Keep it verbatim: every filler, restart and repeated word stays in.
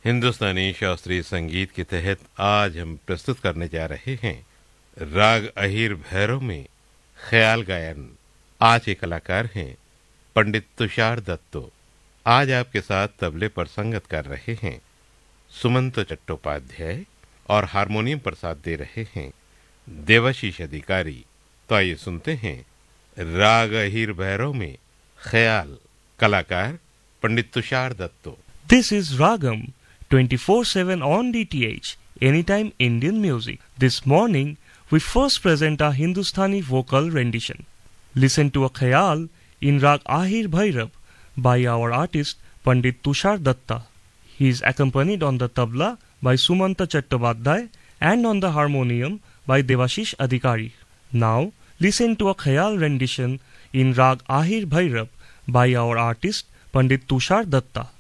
हिंदुस्तानी शास्त्रीय संगीत के तहत आज हम प्रस्तुत करने जा रहे हैं राग अहीर भैरव में ख्याल गायन। आज के कलाकार हैं पंडित तुषार दत्तो। आज आपके साथ तबले पर संगत कर रहे हैं सुमंत चट्टोपाध्याय और हारमोनियम पर साथ दे रहे हैं देवाशीष अधिकारी। तो आइए सुनते हैं राग अहीर भैरव में ख्याल, कलाकार पंडित तुषार दत्तो। This is Ragam, twenty-four seven on D T H, anytime Indian music. This morning, we first present a Hindustani vocal rendition. Listen to a khayal in Rag Ahir Bhairav by our artist Pandit Tushar Datta. He is accompanied on the tabla by Sumanta Chattopadhyay and on the harmonium by Devashish Adhikari. Now, listen to a khayal rendition in Rag Ahir Bhairav by our artist Pandit Tushar Datta.